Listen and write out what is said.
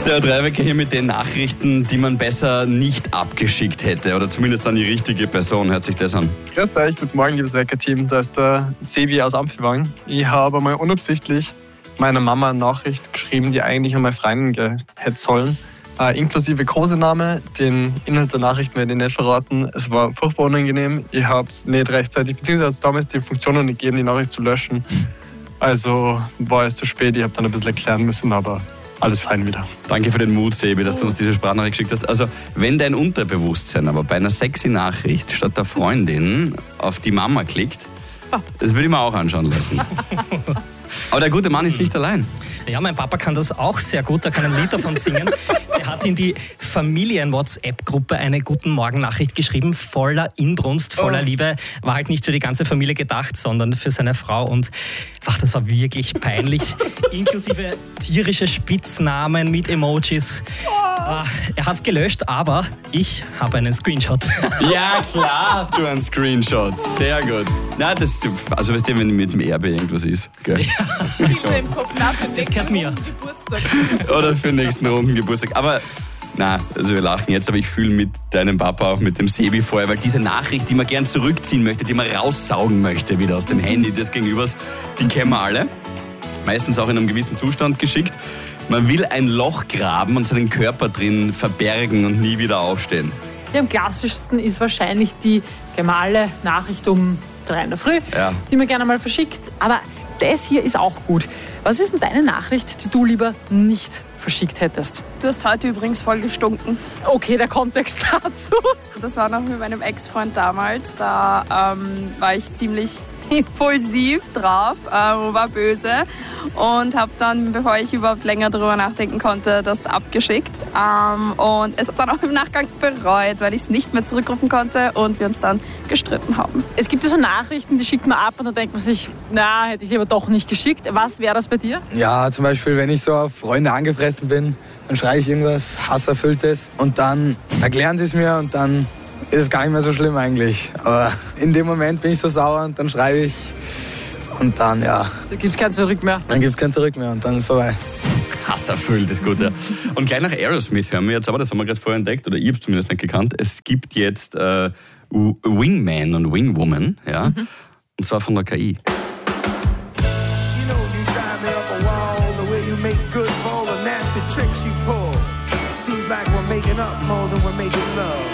Der Dreiwecker hier mit den Nachrichten, die man besser nicht abgeschickt hätte. Oder zumindest an die richtige Person. Hört sich das an. Grüß euch, guten Morgen, liebes Wecker-Team. Da ist der Sebi aus Ampelwang. Ich habe mal unabsichtlich meiner Mama eine Nachricht geschrieben, die eigentlich an meine Freundin hätte sollen. Inklusive Kosename. Den Inhalt der Nachricht werde ich nicht verraten. Es war furchtbar unangenehm. Ich habe es nicht rechtzeitig, beziehungsweise hat es damals die Funktion noch nicht gegeben, die Nachricht zu löschen. Also war es zu spät. Ich habe dann ein bisschen erklären müssen, aber alles fein wieder. Danke für den Mut, Sebi, dass du uns diese Sprachnachricht geschickt hast. Also, wenn dein Unterbewusstsein aber bei einer sexy Nachricht statt der Freundin auf die Mama klickt, das würde ich mir auch anschauen lassen. Aber der gute Mann ist nicht allein. Ja, mein Papa kann das auch sehr gut, da kann ein Lied davon singen. Er hat in die Familien-WhatsApp-Gruppe eine Guten-Morgen-Nachricht geschrieben, voller Inbrunst, voller Liebe. War halt nicht für die ganze Familie gedacht, sondern für seine Frau. Und das war wirklich peinlich. Inklusive tierische Spitznamen mit Emojis. Er hat es gelöscht, aber ich habe einen Screenshot. Ja, klar hast du einen Screenshot. Sehr gut. Na, also weißt du, wenn mit dem Erbe irgendwas ist. Gell? Ja. Im Kopf nach für den nächsten Geburtstag. Oder für den nächsten runden Geburtstag. Aber also wir lachen jetzt, aber ich fühle mit deinem Papa auch mit dem Sebi vorher, weil diese Nachricht, die man gern zurückziehen möchte, die man raussaugen möchte wieder aus dem Handy des Gegenübers, die kennen wir alle. Meistens auch in einem gewissen Zustand geschickt. Man will ein Loch graben und seinen Körper drin verbergen und nie wieder aufstehen. Ja, am klassischsten ist wahrscheinlich die gemahene Nachricht um 3 in der Früh, die man gerne mal verschickt. Aber das hier ist auch gut. Was ist denn deine Nachricht, die du lieber nicht verschickt hättest? Du hast heute übrigens voll gestunken. Okay, der Kontext dazu. Das war noch mit meinem Ex-Freund damals. Da war ich ziemlich impulsiv drauf, war böse und habe dann, bevor ich überhaupt länger darüber nachdenken konnte, das abgeschickt und es dann auch im Nachgang bereut, weil ich es nicht mehr zurückrufen konnte und wir uns dann gestritten haben. Es gibt ja so Nachrichten, die schickt man ab und dann denkt man sich, hätte ich lieber doch nicht geschickt. Was wäre das bei dir? Ja, zum Beispiel, wenn ich so auf Freunde angefressen bin, dann schreie ich irgendwas Hasserfülltes und dann erklären sie es mir und dann ist es gar nicht mehr so schlimm eigentlich. Aber in dem Moment bin ich so sauer und dann schreibe ich und dann, Da gibt es kein Zurück mehr. Dann gibt es kein Zurück mehr und dann ist vorbei. Hasserfüllt ist gut, ja. Und gleich nach Aerosmith hören wir jetzt, aber das haben wir gerade vorher entdeckt, oder ich habe es zumindest nicht gekannt, es gibt jetzt Wingman und Wingwoman, und zwar von der KI. Seems like we're making up more than we're making love.